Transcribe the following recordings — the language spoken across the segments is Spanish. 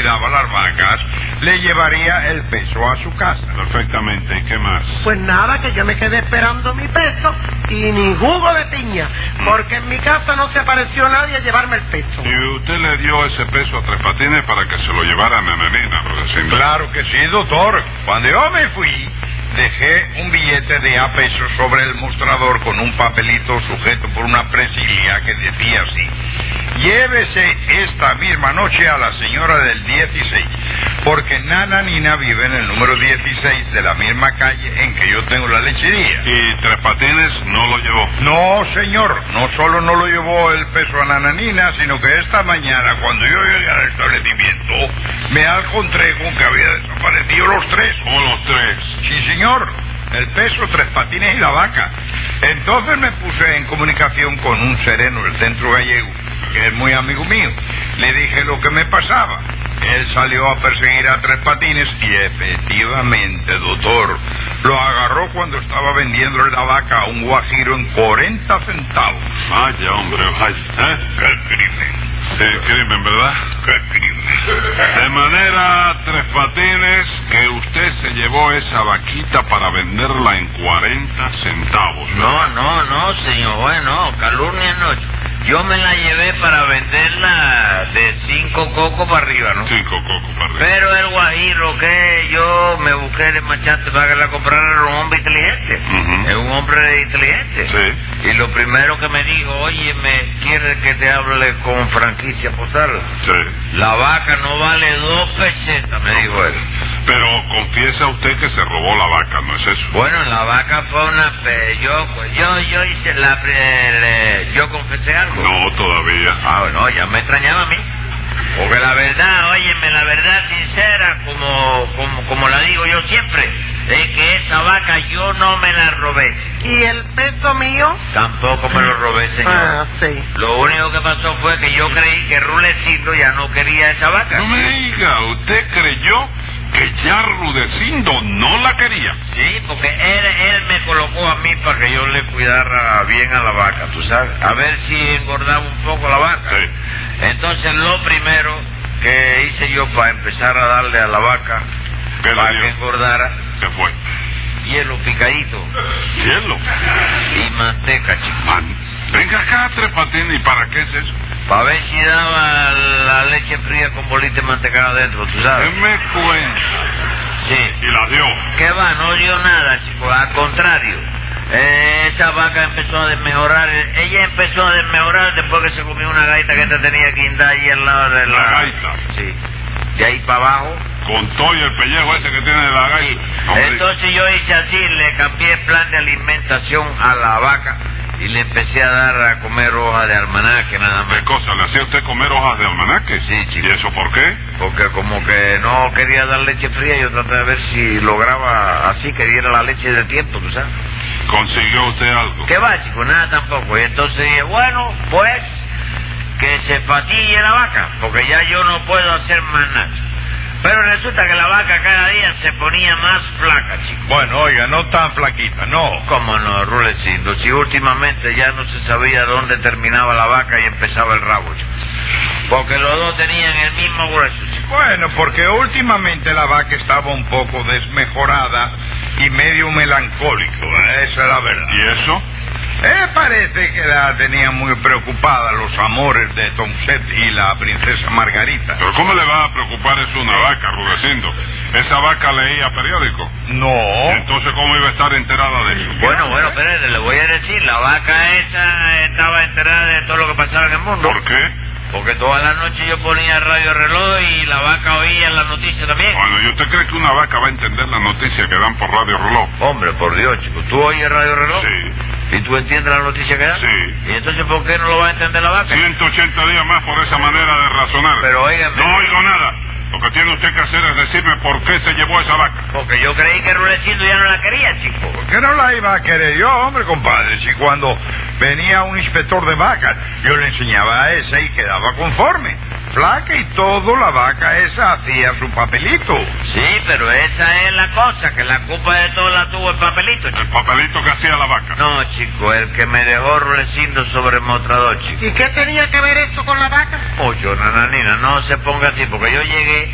cuidaba las vacas, le llevaría el peso a su casa. Perfectamente. ¿Y qué más? Pues nada, que yo me quedé esperando mi peso y ni jugo de piña, porque en mi casa no se apareció nadie a llevarme el peso. ¿Y usted le dio ese peso a Tres Patines para que se lo llevara a Nananina, Rudecindo? Claro que sí, doctor. Cuando yo me fui, dejé un billete de a pesos sobre el mostrador con un papelito sujeto por una presilia que decía así: llévese esta misma noche a la señora del 16, porque Nananina vive en el número 16 de la misma calle en que yo tengo la lechería. ¿Y Tres Patines no lo llevó? No, señor, no solo no lo llevó el peso a Nananina, sino que esta mañana, cuando yo llegué al establecimiento, me encontré con que había desaparecido los tres. ¿O los tres? Sí, señor, el peso, Tres Patines y la vaca. Entonces me puse en comunicación con un sereno del centro gallego, que es muy amigo mío. Le dije lo que me pasaba. Él salió a perseguir a Tres Patines y efectivamente, doctor, lo agarró cuando estaba vendiéndole la vaca a un guajiro en 40 centavos. Vaya, hombre, vaya. ¡Qué crimen! Sí, crimen, ¿verdad? ¡Qué crimen! De manera, Tres Patines, que usted se llevó esa vaquita para venderla en 40 centavos. No, señor juez, no, calumnia no. Yo me la llevé para venderla de 5 cocos para arriba, ¿no? 5 cocos para arriba. Pero el guajiro que yo me busqué el machante para que la comprara era un hombre inteligente. Ujú. Es un hombre inteligente. Sí. Y lo primero que me dijo: oye, ¿me quieres que te hable con franquicia postal? Sí. La vaca no vale 2 pesetas, me dijo él. Pero confiesa usted que se robó la vaca, ¿no es eso? Bueno, la vaca fue una... Yo hice yo confesé algo. No, todavía. No, ya me extrañaba a mí. Porque la verdad, óyeme, la verdad sincera, como la digo yo siempre, es que esa vaca yo no me la robé. ¿Y el peso mío? Tampoco me lo robé, señor. Ah, sí. Lo único que pasó fue que yo creí que Rulecito ya no quería esa vaca. No me diga, ¿usted creyó que ya Rudecindo no la quería? Sí, porque él me colocó a mí para que yo le cuidara bien a la vaca, tú sabes, a ver si engordaba un poco la vaca. Sí. Entonces lo primero que hice yo para empezar a darle a la vaca, ¿Qué le para dio? que engordara, ¿Qué fue? hielo picadito Cielo. y manteca, chico. Venga acá, Tres Patines, ¿y para qué es eso? Para ver si daba la leche fría con bolita de mantecado adentro, tú ¿Qué sabes. me cuenta? Sí. Y la dio. ¿Qué va? No dio nada, chico. Al contrario. Esa vaca empezó a desmejorar. Ella empezó a desmejorar después que se comió una gaita que esta tenía guindada ahí al lado de ¿La gaita? Sí. De ahí para abajo. Con todo y el pellejo ese que tiene la gaita. Sí. Hombre, Entonces yo hice así, le cambié el plan de alimentación a la vaca y le empecé a dar a comer hojas de almanaque nada más. ¿qué cosa? ¿Le hacía usted comer hojas de almanaque? Sí, chico. ¿Y eso por qué? Porque como que no quería dar leche fría, yo traté de ver si lograba así que diera la leche de tiempo, tú sabes. ¿Consiguió usted algo? ¿Qué va, chico? Nada tampoco. Y entonces dije, bueno, pues que se fatiguee la vaca, porque ya yo no puedo hacer más nada. Pero resulta que la vaca cada día se ponía más flaca, chico. Bueno, oiga, no tan flaquita, no. ¿Cómo no, Rulecindo? Si últimamente ya no se sabía dónde terminaba la vaca y empezaba el rabo, chico. Porque los dos tenían el mismo grueso, chico. Bueno, porque últimamente la vaca estaba un poco desmejorada y medio melancólico, esa es la verdad. ¿Y eso? Parece que la tenían muy preocupada los amores de Tom Set y la princesa Margarita. ¿Pero cómo le va a preocupar eso a una vaca, Rudecindo? ¿Esa vaca leía periódico? No. Entonces, ¿cómo iba a estar enterada de eso? Bueno, espérate, le voy a decir, la vaca esa estaba enterada de todo lo que pasaba en el mundo. ¿Por qué? Porque toda la noche yo ponía Radio Reloj y la vaca oía las noticias también. Bueno, ¿y usted cree que una vaca va a entender las noticias que dan por Radio Reloj? Hombre, por Dios, chico, ¿tú oyes Radio Reloj? Sí. ¿Y tú entiendes la noticia que dan? Sí. ¿Y entonces por qué no lo va a entender la vaca? 180 días más por esa manera de razonar. Pero óigame. No oigo nada. Lo que tiene usted que hacer es decirme por qué se llevó esa vaca. Porque yo creí que Rulecindo ya no la quería, chico. ¿Por qué no la iba a querer yo, hombre, compadre? Si cuando venía un inspector de vacas, yo le enseñaba a esa y quedaba conforme. Flaca y todo, la vaca esa hacía su papelito. Sí, pero esa es la cosa, que la culpa de todo la tuvo el papelito, chico. El papelito que hacía la vaca. No, chico, el que me dejó Rulecindo sobre el mostrador, chico. ¿Y qué tenía que ver eso con la vaca? Oye, nananina, no se ponga así, porque yo llegué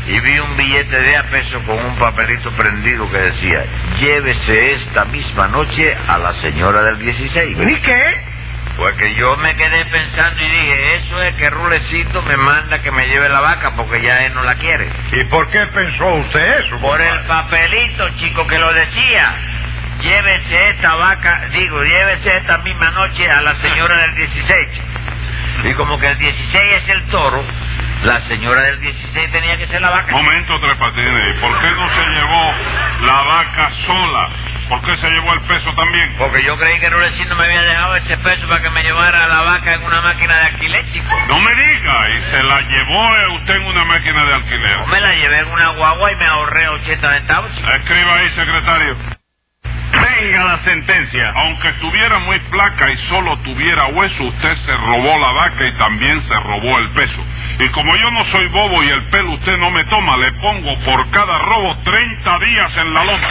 y vi un billete de $1 con un papelito prendido que decía: llévese esta misma noche a la señora del 16. ¿Y qué? Pues que yo me quedé pensando y dije: eso es que Rulecito me manda que me lleve la vaca porque ya él no la quiere. ¿Y por qué pensó usted eso? Por compadre? el papelito, chico, que lo decía. Llévese esta misma noche a la señora del 16. Y como que el 16 es el toro, la señora del 16 tenía que ser la vaca. Momento, Tres Patines. ¿Y por qué no se llevó la vaca sola? ¿Por qué se llevó el peso también? Porque yo creí que Rulecito me había dejado ese peso para que me llevara la vaca en una máquina de alquiler, chico. No me diga, ¿y se la llevó usted en una máquina de alquiler? Yo me la llevé en una guagua y me ahorré 80 centavos, chico. Escriba ahí, secretario. Venga la sentencia. Aunque estuviera muy flaca y solo tuviera hueso, usted se robó la vaca y también se robó el peso. Y como yo no soy bobo y el pelo usted no me toma, le pongo por cada robo 30 días en la loma.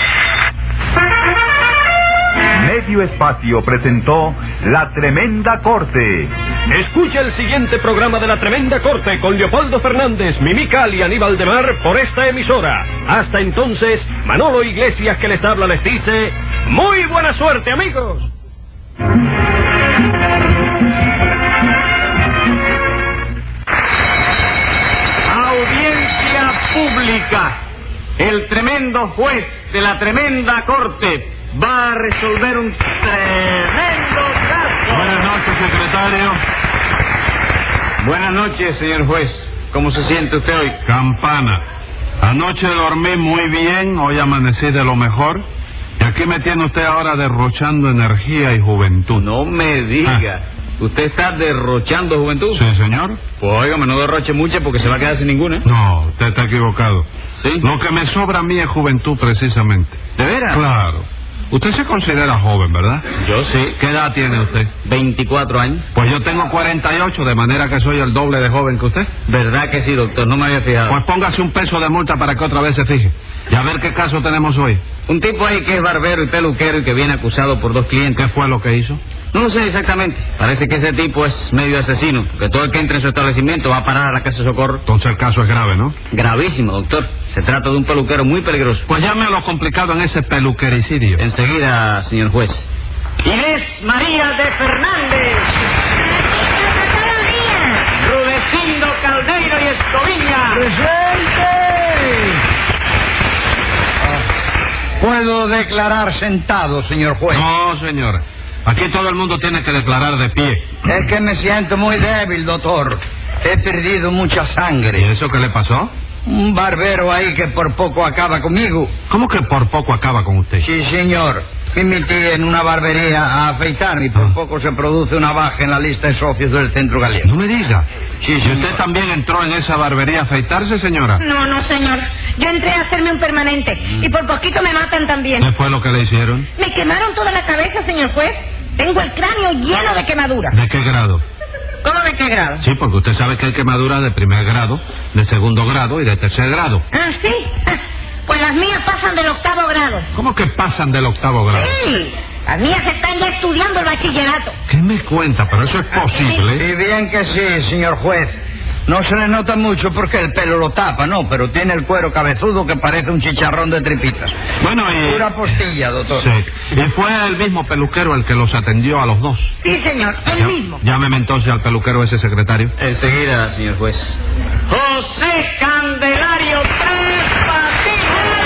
Medio Espacio presentó La Tremenda Corte. Escucha el siguiente programa de La Tremenda Corte con Leopoldo Fernández, Mimical y Aníbal de Mar por esta emisora. Hasta entonces, Manolo Iglesias, que les habla, les dice: ¡muy buena suerte, amigos! Audiencia pública. El tremendo juez de la tremenda corte va a resolver un tremendo caso. Buenas noches, secretario. Buenas noches, señor juez. ¿Cómo se siente usted hoy? Campana. Anoche dormí muy bien, hoy amanecí de lo mejor. Y aquí me tiene usted ahora derrochando energía y juventud. No me diga. ¿Usted está derrochando juventud? Sí, señor. Pues óigame, no derroche mucha porque se va a quedar sin ninguna. No, usted está equivocado. ¿Sí? Lo que me sobra a mí es juventud, precisamente. ¿De veras? Claro. Usted se considera joven, ¿verdad? Yo sí. ¿Qué edad tiene usted? 24 años. Pues yo tengo 48, de manera que soy el doble de joven que usted. ¿Verdad que sí, doctor? No me había fijado. Pues póngase un peso de multa para que otra vez se fije. Y a ver qué caso tenemos hoy. Un tipo ahí que es barbero y peluquero y que viene acusado por 2 clientes. ¿Qué fue lo que hizo? No lo sé exactamente. Parece que ese tipo es medio asesino, que todo el que entre en su establecimiento va a parar a la casa de socorro. Entonces el caso es grave, ¿no? Gravísimo, doctor. Se trata de un peluquero muy peligroso. Pues llame a lo complicado en ese peluquericidio. Enseguida, señor juez. Inés María de Fernández. Rudecindo Caldeiro y Escoviña. ¿Puedo declarar sentado, señor juez? No, señor. Aquí todo el mundo tiene que declarar de pie. Es que me siento muy débil, doctor. He perdido mucha ¿Y sangre. eso qué le pasó? Un barbero ahí que por poco acaba conmigo. ¿Cómo que por poco acaba con usted? Sí, señor. Me metí en una barbería a afeitarme y por poco se produce una baja en la lista de socios del centro galego. No me diga. Sí, ¿Y señor. usted también entró en esa barbería a afeitarse, señora? No, señor. Yo entré a hacerme un permanente y por poquito me matan también. ¿Qué fue lo que le hicieron? Me quemaron toda la cabeza, señor juez. Tengo el cráneo lleno de quemaduras. ¿De qué grado? ¿Cómo de qué grado? Sí, porque usted sabe que hay quemaduras de primer grado, de segundo grado y de tercer grado. Ah, ¿sí? Pues las mías pasan del 8º grado. ¿Cómo que pasan del 8º grado? Sí, las mías están ya estudiando el bachillerato. ¿Qué me cuenta? Pero eso es posible. Y bien que sí, señor juez. No se le nota mucho porque el pelo lo tapa, ¿no? Pero tiene el cuero cabezudo que parece un chicharrón de tripitas. Bueno, y... Pura postilla, doctor. Sí. Y fue el mismo peluquero el que los atendió a los dos. Sí, señor, el mismo. Llámeme entonces al peluquero ese, secretario. Enseguida, señor juez. José Candelario Tres Patines.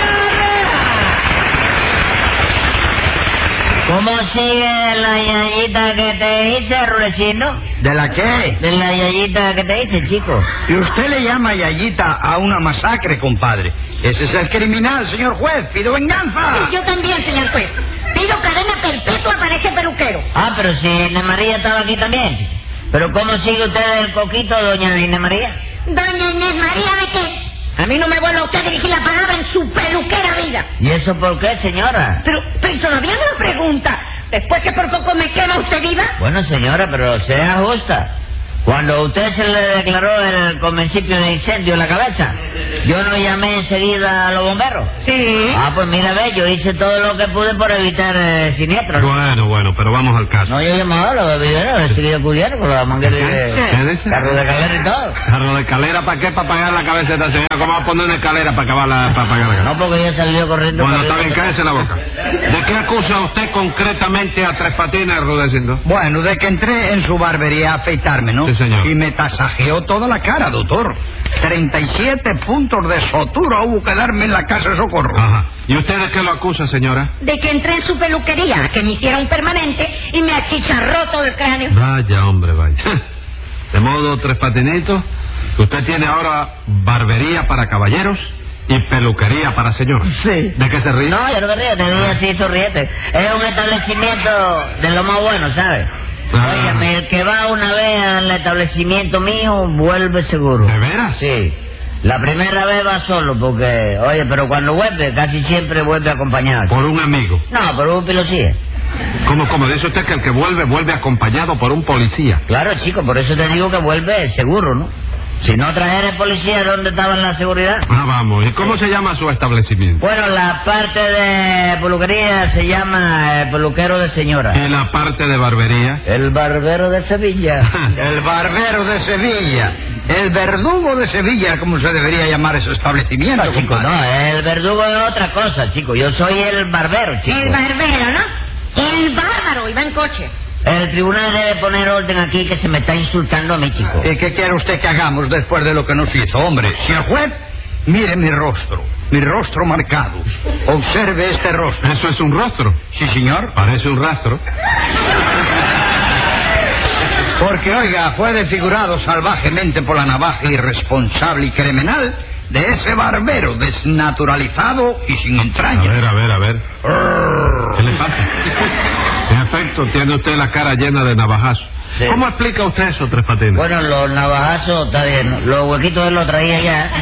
¿Cómo sigue la yayita que te hice, Rulecino? ¿De la qué? De la yayita que te hice, chico. Y usted le llama yayita a una masacre, compadre. Ese es el criminal, señor juez. Pido venganza. Yo también, señor juez. Pido cadena perpetua para ese peluquero. Ah, pero si Inés María estaba aquí también, chico. ¿Pero cómo sigue usted el coquito, doña Inés María? Doña Inés María, ¿de qué? A mí no me vuelve a usted a dirigir la palabra en su peluquera vida. ¿Y eso por qué, señora? Pero todavía no me pregunta. Después que por poco me quema usted viva. Bueno, señora, pero sea justa. Cuando a usted se le declaró el principio de incendio en la cabeza, ¿yo no llamé enseguida a los bomberos? Sí. Ah, pues mira, ve, yo hice todo lo que pude por evitar siniestros. Bueno, pero vamos al caso. No, yo llamaba a los viveros, he seguido cubriendo con la manguera de carro de calera y todo. ¿Carro de escalera para qué? ¿Para pagar la cabeza de esta señora? ¿Cómo va a poner una escalera para pagar la cabeza? No, porque ella salió corriendo. Bueno, está bien, cállese la boca. ¿De qué acusa usted concretamente a Tres Patines, Rudecindo? Bueno, de que entré en su barbería a afeitarme, ¿no? Sí, señor. Y me tasajeó toda la cara, doctor. 37 puntos de sutura hubo que darme en la casa de socorro. Ajá. ¿Y usted de qué lo acusa, señora? De que entré en su peluquería, que me hiciera un permanente y me achicharró todo el cráneo. Vaya, hombre, vaya. De modo, Tres Patinitos, usted tiene ahora barbería para caballeros y peluquería para señoras. Sí. ¿De qué se ríe? No, yo no me río, te digo así, sonriente. Es un establecimiento de lo más bueno, ¿sabes? Óigame, el que va una vez al establecimiento mío vuelve seguro. ¿De veras? Sí. La primera vez va solo porque, oye, pero cuando vuelve, casi siempre vuelve acompañado. Por un amigo. No, por un policía. ¿Cómo dice usted que el que vuelve acompañado por un policía? Claro, chico, por eso te digo que vuelve seguro, ¿no? Si no trajera el policía, ¿dónde estaba la seguridad? Ah, vamos. ¿Y cómo se llama su establecimiento? Bueno, la parte de peluquería se llama peluquero de señora. ¿Y la parte de barbería? El barbero de Sevilla. El barbero de Sevilla. El verdugo de Sevilla, como se debería llamar ese establecimiento, No, chico, no, el verdugo es otra cosa, chico. Yo soy el barbero, chico. El barbero, ¿no? El bárbaro, iba en coche. El tribunal debe poner orden aquí que se me está insultando a mí, chico. ¿Y qué quiere usted que hagamos después de lo que nos hizo, hombre? Señor juez, mire mi rostro marcado. Observe este rostro. ¿Eso es un rostro? Sí, señor. Parece un rastro. Porque, oiga, fue desfigurado salvajemente por la navaja irresponsable y criminal de ese barbero desnaturalizado y sin entrañas. A ver. ¿Qué le pasa? En efecto, tiene usted la cara llena de navajazos. Sí. ¿Cómo explica usted eso, Tres Patines? Bueno, los navajazos, está bien. Los huequitos él lo traía ya.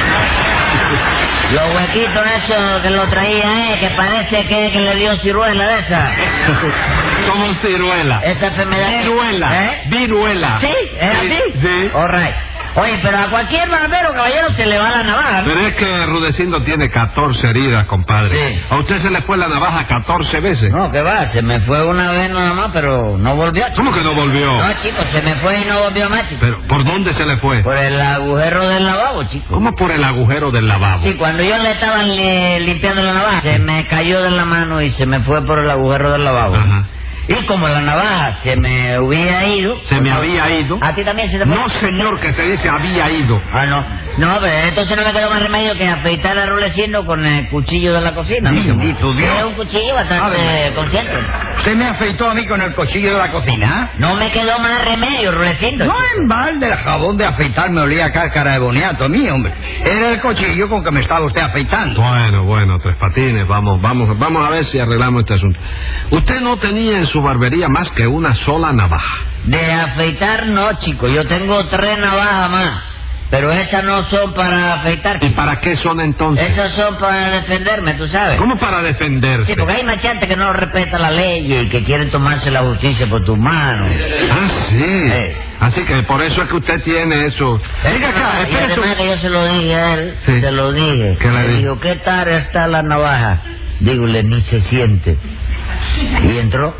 Los huequitos esos que lo traía, que parece que le dio ciruela de esa. ¿Cómo ciruela? Esa enfermedad. Viruela. ¿Sí? ¿Es así? Sí. All right. Oye, pero a cualquier barbero, caballero, se le va la navaja, ¿no? Pero es que Rudecindo tiene 14 heridas, compadre. Sí. ¿A usted se le fue la navaja 14 veces? No, que va, se me fue una vez nada más, pero no volvió. Chico. ¿Cómo que no volvió? No, chico, se me fue y no volvió más, chico. ¿Pero por dónde se le fue? Por el agujero del lavabo, chico. ¿Cómo por el agujero del lavabo? Sí, cuando yo le estaba limpiando la navaja, se me cayó de la mano y se me fue por el agujero del lavabo. Ajá. Y como la navaja se me hubiera ido... ¿Se me había ido? ¿A ti también se te fue? No, señor, que se dice había ido. Ah, no. No, pero entonces no me quedó más remedio que afeitar a Rudecindo con el cuchillo de la cocina. Bendito Dios. Es un cuchillo bastante consciente. ¿Usted me afeitó a mí con el cuchillo de la cocina? No me quedó más remedio, Rudecindo. No, en balde, el jabón de afeitar me olía a cáscara de boniato a mí, hombre. Era el cuchillo con que me estaba usted afeitando. Bueno, Tres Patines, vamos a ver si arreglamos este asunto. Usted no tenía en su barbería más que una sola navaja. De afeitar no, chico. Yo tengo 3 navajas más. Pero esas no son para afeitar. ¿Y para qué son entonces? Esas son para defenderme, tú sabes. ¿Cómo para defenderse? Sí, porque hay machantes que no respetan la ley y que quieren tomarse la justicia por tus manos. Ah, sí. Así que por eso es que usted tiene eso. Venga acá, Y espere además que yo se lo dije a él, Sí. se lo dije. ¿Qué le dijo? Digo, ¿qué tal está la navaja? Dígole, ni se siente. Y entró.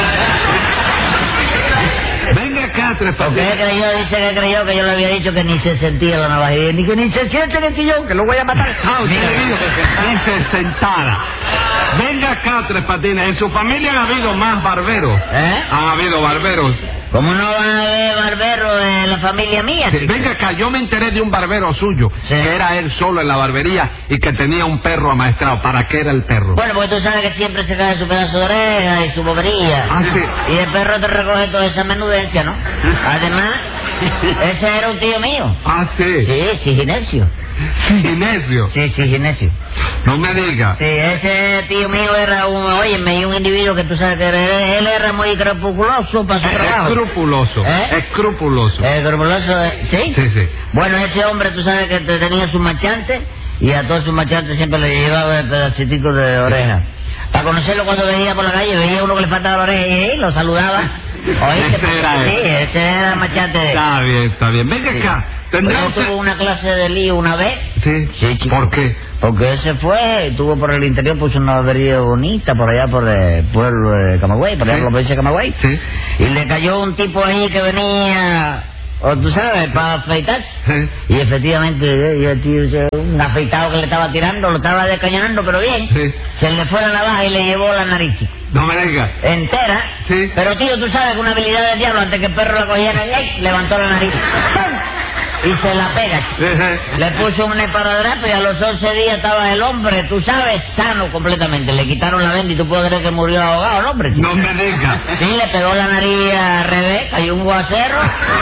Venga acá, Tres Porque Patines. dice que creyó que yo le había dicho que ni se sentía la navaja. Y ni que ni se siente en el sillón, que lo voy a matar. Usted le dijo que dice sentada. Venga acá, Tres Patines. En su familia han habido más barberos. Han habido barberos. ¿Cómo no va a haber barbero en la familia mía, chico? Venga acá, yo me enteré de un barbero suyo, Sí. que era él solo en la barbería y que tenía un perro amaestrado. ¿Para qué era el perro? Bueno, porque tú sabes que siempre se cae su pedazo de oreja y su bobería. Ah, sí. Y el perro te recoge toda esa menudencia, ¿no? Además, ese era un tío mío. Ah, sí. Sí, Ginesio. Inesio. Sí, Ginesio. No me diga. Sí, ese tío mío era un individuo que tú sabes que él era muy escrupuloso para su trabajo. Escrupuloso. Escrupuloso. Escrupuloso, ¿sí? Sí. Bueno, ese hombre, tú sabes que tenía sus machantes y a todos sus machantes siempre le llevaba el pedacito de oreja. Para conocerlo cuando veía por la calle, veía uno que le faltaba la oreja y lo saludaba Oíste, Ese era sí, él. ese era Marchante. Está bien, está bien. Venga Sí. acá. ¿Tendrá Yo usted...? tuve una clase de lío una vez. Sí. Sí, chico. ¿Por qué? Porque ese fue, estuvo por el interior, puso una barbería bonita por allá por el pueblo de Camagüey, por allá por la provincia de Camagüey. Sí. Y le cayó un tipo ahí que venía, o tú sabes, para afeitarse. Sí. Y efectivamente, el tío, un afeitado que le estaba tirando, lo estaba descañonando, pero bien. Sí. Se le fue la navaja y le llevó la nariz, chico. No me diga. Entera. Sí. Pero tío, tú sabes que una habilidad del diablo, antes que el perro la cogiera, ¡ay! Levantó la nariz. ¡Pum! Y se la pega, chico. Le puso un esparadrapo y a los 11 días estaba el hombre, tú sabes, sano completamente. Le quitaron la venda y tú puedes creer que murió ahogado el hombre, chico. No me diga. Sí, le pegó la nariz a Rebeca y un guacero.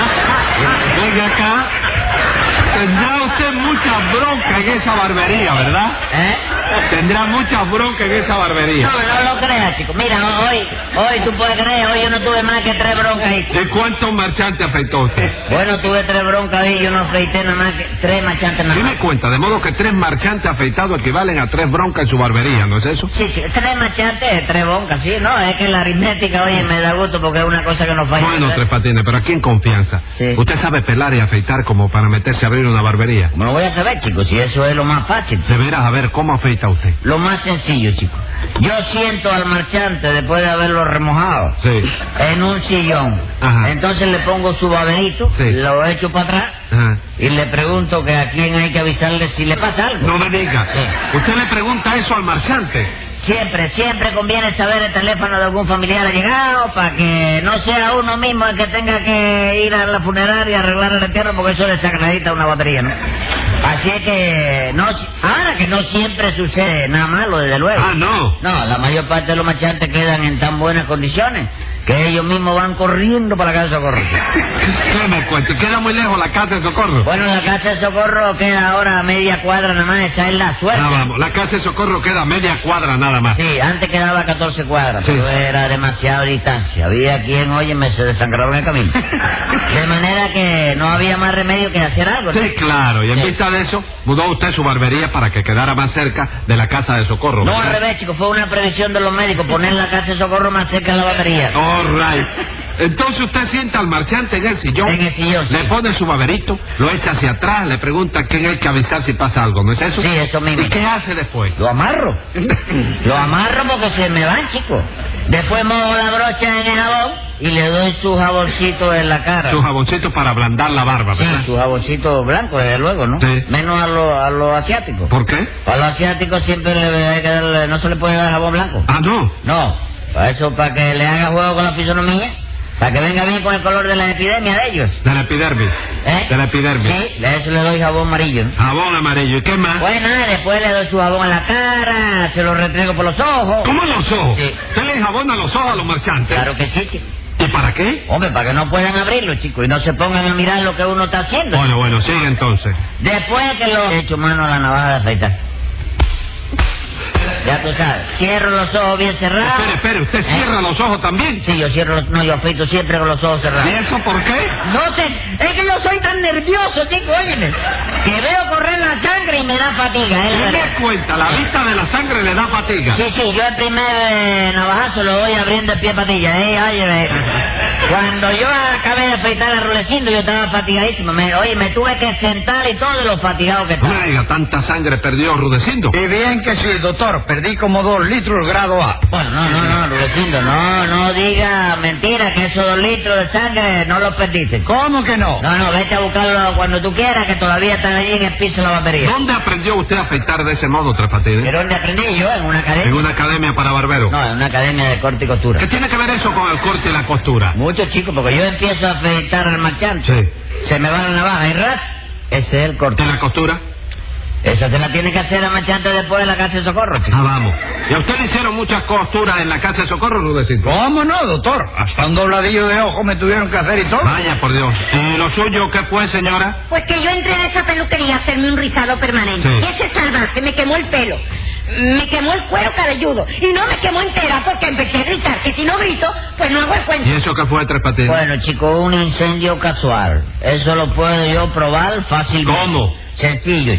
Venga acá. Tendrá usted mucha bronca en esa barbería, ¿verdad? ¿Eh? Tendrá mucha bronca en esa barbería. No lo creas, chico. Mira, hoy tú puedes creer, hoy yo no tuve más que 3 broncas ahí, chico. ¿De cuántos marchantes afeitó usted? Bueno, tuve 3 broncas ahí, yo no afeité nada más que 3 marchantes nada Dime más. cuenta, de modo que 3 marchantes afeitados equivalen a 3 broncas en su barbería, ¿no es eso? Sí, 3 marchantes, 3 broncas, sí, no, es que la aritmética, oye, me da gusto porque es una cosa que no falla. Bueno, ¿verdad? Tres Patines, pero aquí en confianza. Sí. ¿Usted sabe pelar y afeitar como para meterse a abrir una barbería? ¿Cómo lo voy a saber, chico? Si eso es lo más fácil. De veras, a ver, ¿cómo afeita usted? Lo más sencillo, chico. Yo siento al marchante después de haberlo remojado. Sí. En un sillón. Ajá. Entonces le pongo su baberito, Sí. lo echo para atrás Ajá. y le pregunto que a quién hay que avisarle si le pasa algo. No me diga. Sí. Usted le pregunta eso al marchante. Siempre conviene saber el teléfono de algún familiar allegado para que no sea uno mismo el que tenga que ir a la funeraria a arreglar el entierro porque eso le sacradita una batería, ¿no? Así es que ahora que no siempre sucede nada malo, desde luego. Ah, no. No, la mayor parte de los marchantes quedan en tan buenas condiciones que ellos mismos van corriendo para la casa de socorro. ¿Qué me cuenta? ¿Queda muy lejos la casa de socorro? Bueno, la casa de socorro queda ahora a media cuadra nada más, esa es la suerte. Ah, vamos, la casa de socorro queda a media cuadra nada más. Sí, antes quedaba a 14 cuadras, Sí. pero era demasiada distancia. Había quien, óyeme, se desangraba en el camino. De manera que no había más remedio que hacer algo, ¿no? Sí, claro, y en Sí. vista de eso, mudó usted su barbería para que quedara más cerca de la casa de socorro. No, ¿verdad? al revés, chico, fue una previsión de los médicos, poner la casa de socorro más cerca de la batería. All right. Entonces usted sienta al marchante en el sillón, En el sillón, sí. le pone su baberito, lo echa hacia atrás, le pregunta a quién hay que avisar si pasa algo, ¿no es eso? Sí, eso mismo. ¿Y qué hace después? Lo amarro. Lo amarro porque se me van, chico. Después mojo la brocha en el jabón y le doy su jaboncito en la cara. Su jaboncito para ablandar la barba, Sí, ¿verdad? su jaboncito blanco, desde luego, ¿no? Sí. Menos a los asiáticos. ¿Por qué? A los asiáticos siempre hay que darle, no se le puede dar jabón blanco. Ah, no. No, para eso, para que le haga juego con la fisonomía, para que venga bien con el color de la epidemia de ellos. De la epidermis. ¿Eh? De la epidermis. Sí, de eso le doy jabón amarillo, ¿no? Jabón amarillo. ¿Y qué más? Bueno, después le doy su jabón en la cara, se lo retrego por los ojos. ¿Cómo los ojos? Sí. ¿Usted le enjabona los ojos a los marchantes? Claro que sí, chico. ¿Y para qué? Hombre, para que no puedan abrirlo, chicos, y no se pongan a mirar lo que uno está haciendo. Bueno, sigue entonces. Después que lo he hecho mano a la navaja de afeitar. Ya tú sabes, cierro los ojos bien cerrados. Espere, ¿usted cierra los ojos también? Sí, yo cierro los... No, yo afeito siempre con los ojos cerrados. ¿Y eso por qué? No sé, es que yo soy tan nervioso, chico, óyeme, que veo correr la sangre y me da fatiga, ¿Qué ¿eh? me cuenta? La vista de la sangre le da fatiga. Sí, yo el primer navajazo lo voy abriendo el pie patilla, óyeme. Cuando yo acabé de afeitar a Rulecindo, yo estaba fatigadísimo. Oye, me tuve que sentar y todo de lo fatigado que No estaba. me diga, tanta sangre perdió Rudecindo. Y bien que sí, doctor, perdí como 2 litros grado A. Bueno, no, Rulecindo, no diga mentira que esos 2 litros de sangre no los perdiste. ¿Cómo que no? No, vete a buscarlo cuando tú quieras, que todavía están allí en el piso de la batería. ¿Dónde aprendió usted a afeitar de ese modo, Tres Patines? ¿Pero dónde aprendí yo? ¿En una academia? En una academia para barberos. No, en una academia de corte y costura. ¿Qué tiene que ver eso con el corte y la costura? Mucho, chico, porque yo empiezo a afeitar al marchante. Sí. Se me va la navaja y ras, ese es el corte. ¿Y la costura? Esa se la tiene que hacer al marchante después de la casa de socorro, chico. Ah, vamos. ¿Y a usted le hicieron muchas costuras en la casa de socorro, Rudecindo? ¿Cómo no, doctor? Hasta un dobladillo de ojo me tuvieron que hacer y todo. Vaya, por Dios. ¿Y lo suyo qué fue, señora? Pues que yo entré en esa peluquería a hacerme un rizado permanente. Sí. Y ese salvaje me quemó el pelo. Me quemó el cuero cabelludo. Y no me quemó entera porque empecé a gritar. Que si no grito, pues no hago el cuento. ¿Y eso qué fue, Tres Patines? Bueno, chico, un incendio casual. Eso lo puedo yo probar fácilmente. ¿Cómo? Sencillo, chico.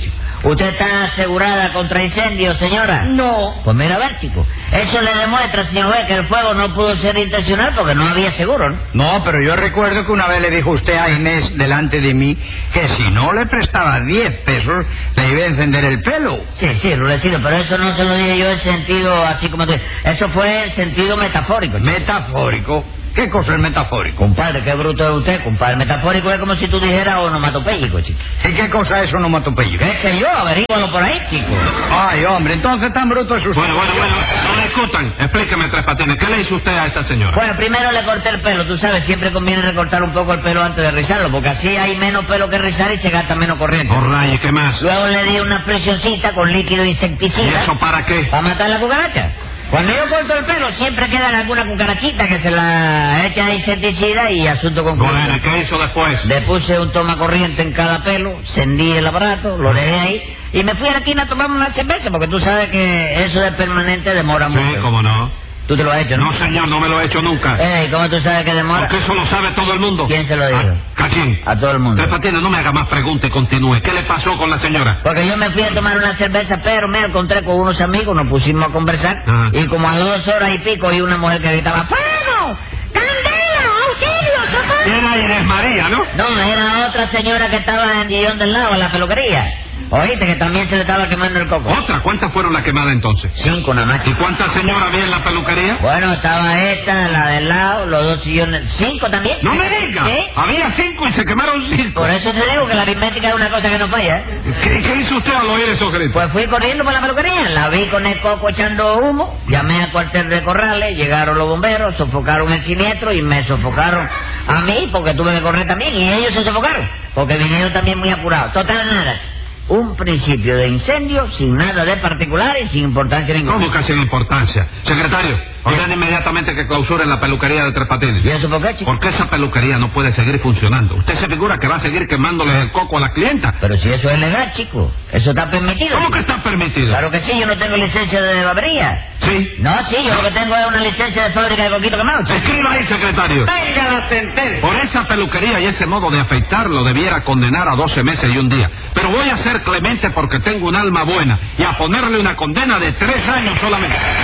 ¿Usted está asegurada contra incendios, señora? No. Pues mira, a ver, chico. Eso le demuestra, señor juez, que el fuego no pudo ser intencional porque no había seguro, ¿no? No, pero yo recuerdo que una vez le dijo usted a Inés delante de mí que si no le prestaba 10 pesos, le iba a encender el pelo. Sí, Rudecindo, pero eso no se lo dije yo en sentido así como tú. Eso fue en sentido metafórico. ¿Metafórico? ¿Qué cosa es metafórico? Compadre, qué bruto es usted, compadre. Metafórico es como si tú dijeras onomatopéyico, chico. ¿Y qué cosa es onomatopéyico? ¿Qué sé yo? Averígualo por ahí, chico. Ay, hombre, entonces tan bruto es usted. Bueno, no discutan. Explíqueme, Tres Patines, ¿qué le hizo usted a esta señora? Bueno, primero le corté el pelo. Tú sabes, siempre conviene recortar un poco el pelo antes de rizarlo, porque así hay menos pelo que rizar y se gasta menos corriente. Oh, rayos, ¿qué más? Luego le di una presioncita con líquido insecticida. ¿Y eso para qué? Para matar la cucaracha. Cuando yo corto el pelo, siempre quedan alguna cucarachita que se la echa de insecticida y asunto concluido. Bueno, ¿y qué hizo después? Le puse un toma corriente en cada pelo, encendí el aparato, lo dejé ahí y me fui a la esquina a tomarme una cerveza, porque tú sabes que eso de permanente demora mucho. Sí, cómo no. ¿Tú te lo has hecho, no? No, señor, no me lo he hecho nunca. ¿Cómo tú sabes que demora? Porque eso lo sabe todo el mundo. ¿Quién se lo dijo? ¿A quién? A todo el mundo. Tres Patines, no me haga más preguntas y continúe. ¿Qué le pasó con la señora? Porque yo me fui a tomar una cerveza, pero me encontré con unos amigos, nos pusimos a conversar, Ajá. y como a 2 horas y pico, y una mujer que gritaba, ¡fuego! ¡Candela! ¡Auxilio! ¡Socorro! Era Inés María, ¿no? No, era otra señora que estaba en Guillón del Lado, en la peluquería. Oíste, que también se le estaba quemando el coco. ¿Otra? ¿Cuántas fueron las quemadas entonces? 5 nada más. ¿Y cuántas señoras había en la peluquería? Bueno, estaba esta, la del lado, los 2 sillones. 5 también. ¡No me diga! ¿Sí? Había 5 y se quemaron 5. Por eso te digo que la aritmética es una cosa que no falla, ¿eh? ¿Qué hizo usted al oír esos gritos? Pues fui corriendo por la peluquería, la vi con el coco echando humo, llamé al cuartel de Corrales, llegaron los bomberos, sofocaron el siniestro y me sofocaron a mí porque tuve que correr también y ellos se sofocaron porque vinieron también muy apurados. Total nada. Un principio de incendio sin nada de particular y sin importancia ninguna. ¿Cómo que sin importancia? Secretario, ordene inmediatamente que clausuren la peluquería de Tres Patines. ¿Y eso por qué, chico? Porque esa peluquería no puede seguir funcionando. ¿Usted se figura que va a seguir quemándole el coco a la clienta? Pero si eso es legal, chico. Eso está permitido. ¿Cómo que está permitido? Claro que sí, yo no tengo licencia de barbería. ¿Sí? No, sí, yo lo que tengo es una licencia de fábrica de coquito quemado, chico. Escriba ahí, secretario. Venga la sentencia. Por esa peluquería y ese modo de afeitar lo debiera condenar a 12 meses y un día. Pero voy a ser clemente porque tengo un alma buena y a ponerle una condena de 3 años solamente.